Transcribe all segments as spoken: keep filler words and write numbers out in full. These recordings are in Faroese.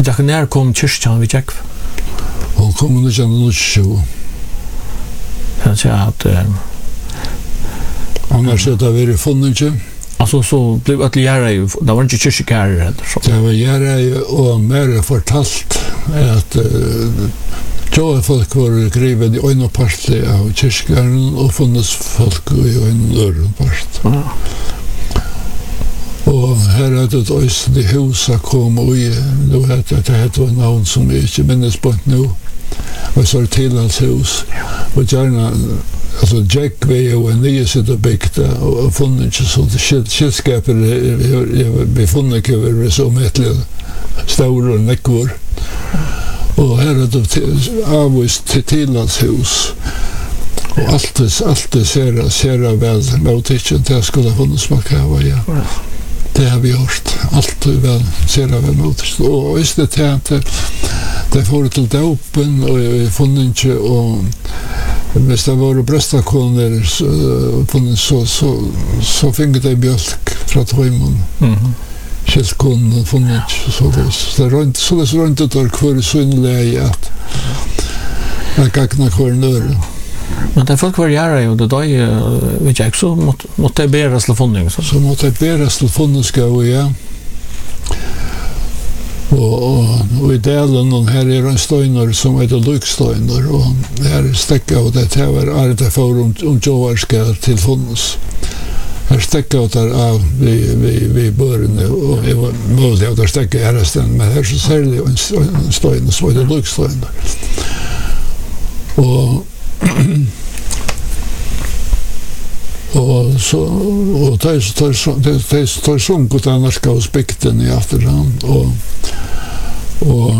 Jag när kom kyrkan vi gick. Hon kom under januari tjugo. Jag säger att annars är det väldigt funnits. Alltså så blev att lära ju det var inte kyrkor eller så. Det var lära ju och mer fortalt att jo folk var skrivet i en part av kyrkan och funnits folk i en annan part. Og her er det også det huset kom og du vet at det heter en navn som jeg ikke minnes på nå og så er det tilhaldshus og gjerne altså Jack var jo en nye sitt og bygde og funnet ikke så skilskaper vi funnet ikke over så mettelig store og nekkår og her er det avvist til tilhaldshus og alt det ser ser vel mot ikke til jeg skulle ha funnet smak av ja. Det har vi gjort. Allt väl ser jag väl mot. Och just det att det får till dopen och vi funnit inte och hvis det var bröstakoner funnit så så så fick det mjölk från hemmen. Mhm. Kälkon funnit så det så runt så det runt det där kvar synliga att jag kan inte höra. Men det folk var göra ju det då vet jag så mot mot det beras telefonen så så mot det beras telefonen ska vi ja och och i delen och här är en steiner som heter Luksteiner och här stäcka och det här var det för om om Joarska telefonens här stäcka och där av vi vi vi började och det var möjligt att stäcka här resten men här så ser det en steiner så är det Luksteiner och och så och det är det det står som på den norska aspekten i efterhand och och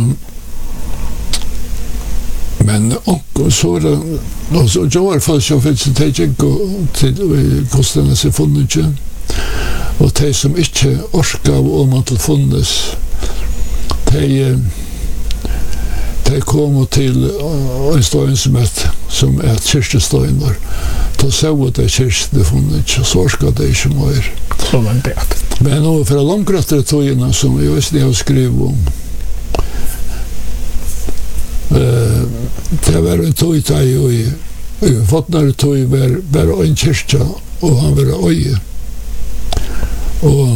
men och så det och så jag har fått så för att ta gå till kostnaderna så funnits och det som inte orskar om att funnes det det kommer till en stad som är som är kyrksteiner. Då så att det kyrkste funnits så ska det inte mer. Så man vet. Men nu för långkrafter tojna som jag visste jag skrev om. Eh det var en tojta i i fotnar toj var var en kyrka och han var oj. Och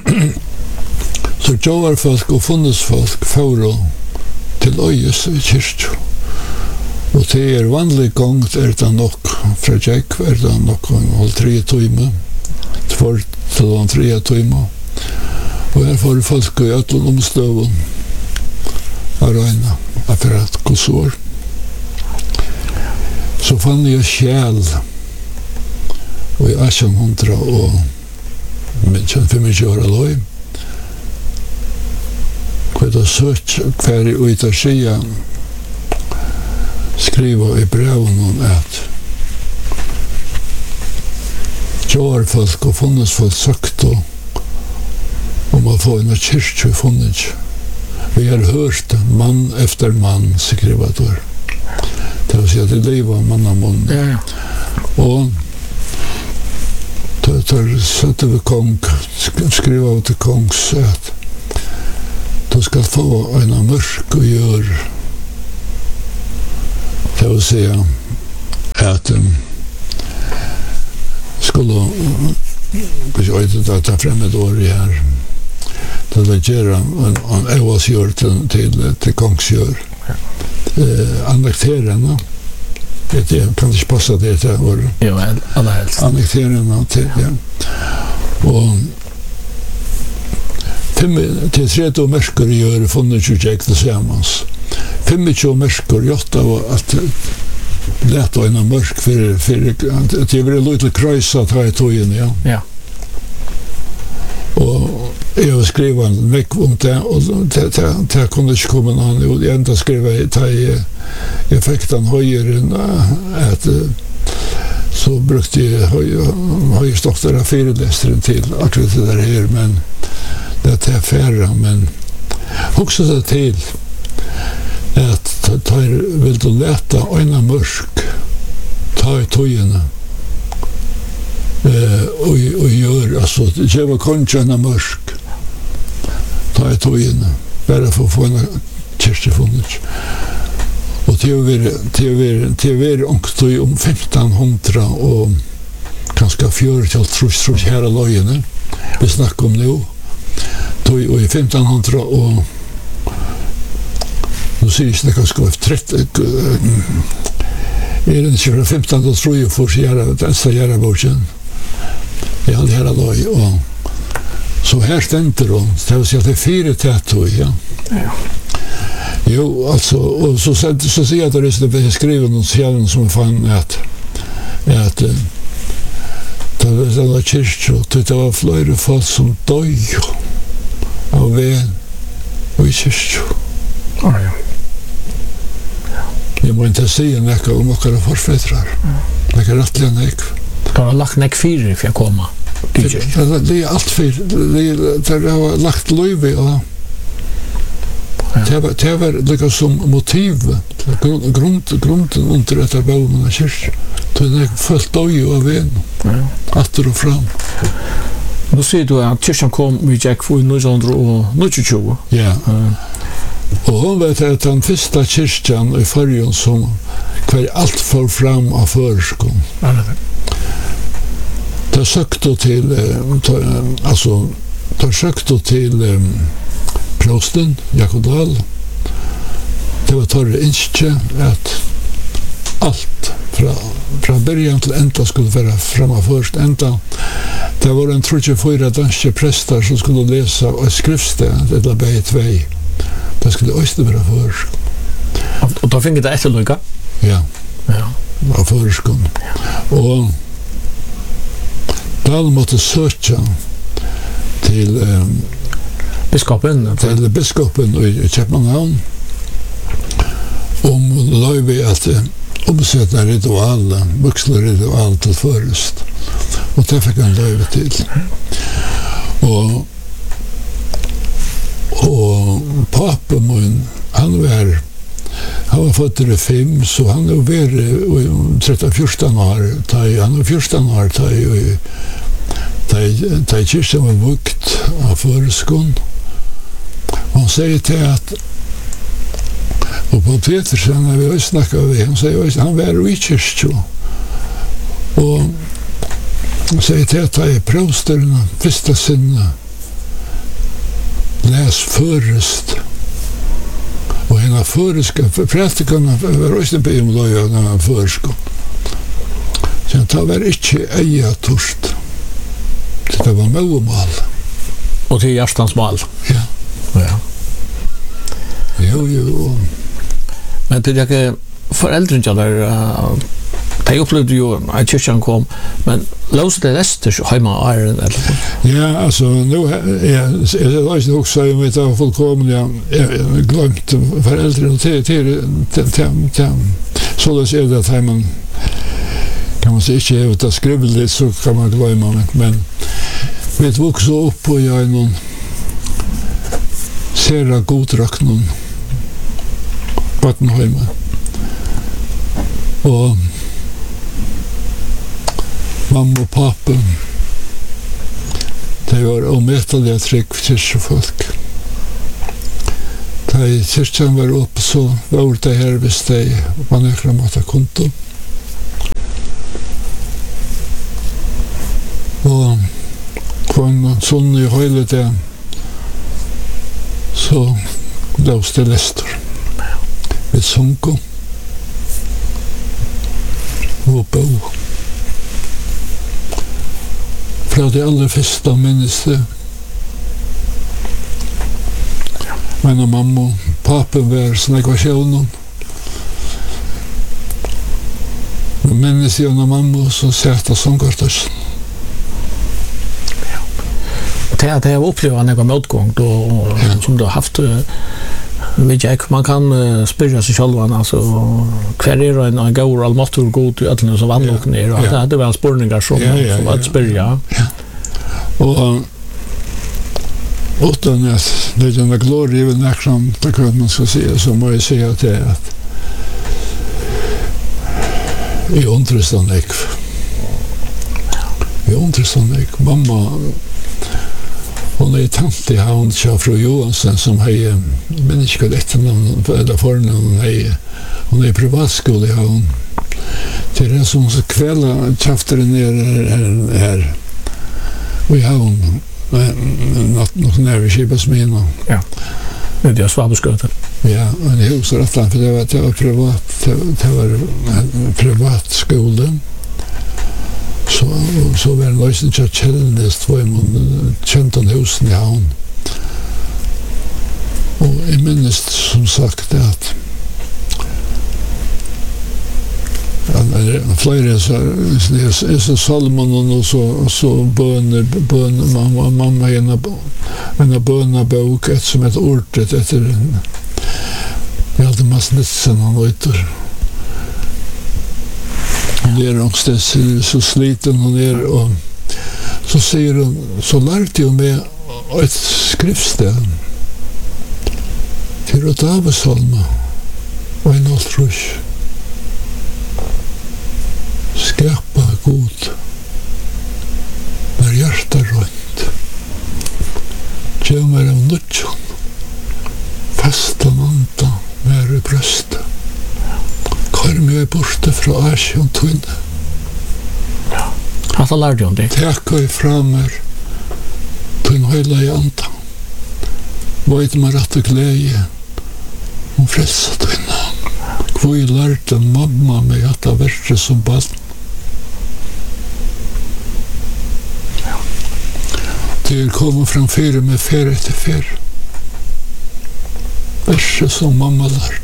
så jobbar folk och funnits folk för till Øyes kyrkja. Og det er vanlig gång er det nok fra Jack er det nok en halv tre timer tvær til en tre timer og her får folk i øtlen omstøven av regna akkurat kosår så fann jeg sjæl og i atten hundre og femogtjue år løy det är sökt kvar i Utasia skriva i breven att Jor folk och funnits folk sagt om att få en kyrka funnits. Vi har hört man efter man skriva där. Det vill säga det lever man av mun. Ja, ja. Och då tar sätter vi kong skriva ut till kongs att du skal få en mörk och gör det vill säga att um, skulle jag vet inte att ta fram ett år i här det där göra en en evasgör till till till kongsgör eh annekterarna det kan inte passa det där var jo alla helst annekterarna till ja och fem till tretton mörker gör funnits ju jag det samans femtio mörker gjort av att lätta en mörk för för det är väl lite krösa att ha tojen ja ja och jag skrev en veck om det och det det det kunde inte komma någon och jag inte skriva i effekten höjre att så brukte jag höja stofter föreläsaren till att det där här men det är färre men också det till att ta vill du lätta en mörk ta i tojena eh och och gör alltså det var kanske en mörk ta i tojena bara för att få en kyrkjefunnet. Och det är det det är också om femton hundra och kanske fjör till trus trus här löjene. Vi snackar om nu. Då och i femton hundra och nu ser det kanske trettio är det inte femton då tror jag för sig göra det så göra boken. Det är här löj och så här ständer då. Det vill säga att det är fyra tätt ja. Ja. Jo, alltså, och så, så, så ser jag att det är skrivet någon själv som fann att att det var en kyrkja, det var flera folk som dög av vän och i kyrkja. Ja, ja. Jag må inte säga något om åkare förfädrar. Det är rättliga nek. Du har lagt nek fyra för att komma. Det, det är allt för. Det har lagt löjve och det var, det var liksom som motiv, grund, grunden under detta baunen av kyrk. Det är fullt döj av en, åter och fram. Nu ser du att kyrkan kom med Jack för nittonhundranittiotjugo. Ja. Och hon vet att den första kyrkan i förrjun som kvar allt för fram av förskon. Det sökte till, alltså, det sökte till prosten, Jakob Dahl. Det var torre inskje att allt från, från början till ända skulle vara framma först. Ända, det var en trettiofyra danske präster som skulle läsa och skriftstän, eller bäge tvej. Det skulle också vara först. Och då fick det efterlycka? Ja, ja. Av förskon. Och Dahl måtte söka till um, biskopen till biskopen i Köpenhamn om löjve att omsätta ritualen, vuxna ritual till först. Och det fick han löjve till. Och och papen mun, han var han var född i fem, så han var väl tretton fjorton år, han var fjorton år i ta kyrkan var vukt av förskon. Han säger till att och på Petersen när vi snackar med han säger att han var i kyrkan och han säger till att jag är prosterna första sinne läs förrest och henne förska för prästikarna var också på om löja när han förska så han tar var inte eja torst det var målmål och till hjärtans mål. Ja. Ja. Jo, jo. Men det är föräldrar där de upplevde ju att kyrkan kom, men lås det resten hemma Iron eller? Ja, alltså nu är det är också så med att fullkomliga glömt föräldrar till till till så det är det att hemma kan man säga inte att det skrivligt så kan man glömma men vi vuxit upp och jag är någon sera goddrakt någon Vattenheimer. Och mamma och pappa de var omättliga trygg kyrkjefolk. Da kyrkjan var uppe så var det her hvis de man ikke måtte konto. Og på en sånn i høyde det så løs det lester. Vi sunko og bo. Fra det aller første minnes det men og mamma papen var sånn ekvasjonen men minnes jeg og mamma så sett av sångkartelsen. Det är det jag upplever när jag har motgång då som du har haft vet jag man kan uh, spyrja sig själv alltså kvar är en en god allmäktig god till alla som vandrar ner och det hade väl spårningar som som att spyrja. Och utan att det är en glory i den som det kan man ska säga så må jag säga att det är i intressant. I intressant mamma Hon är tant i havn till fru Johansson som har, men inte ska detta namn, eller förnamn, hon är privatskola i havn. Till det som kvällar krafter ner här, här och i havn, något, något nära Kibasmina. Ja, det är Svabersköten. Ja, men det huset rätt för det var, det var privat, det var privat skola. Så, så var det lösning till Kjellnes, två man kände en husen i havn. Och jag minns som sagt att flera så så Salmon och så så böner böner mamma mamma en en bönabok ett som ett ordet efter jag hade massor med såna lite det är också så sliten hon är och så säger hon så lärde jag mig ett skriftställ till Rotabesalma och en altrush skapa god när hjärta rönt tjömer av nutjon fasta nanta mer i brösta kvar mig borta från Asien tunne Vad lärde du om det? Täcka i framer tunn höjla i andan vad man rätt och glädje om frälsa tunna hvor jag lärde en mamma mig att det värsta som barn. Det kommer fram fyra med färre till färre. Värsta som mamma lärde.